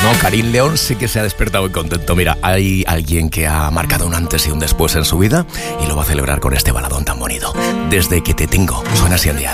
No, Karim León sí que se ha despertado muy contento. Mira, hay alguien que ha marcado un antes y un después en su vida y lo va a celebrar con este baladón tan bonito. Desde que te tengo, suena así en Día.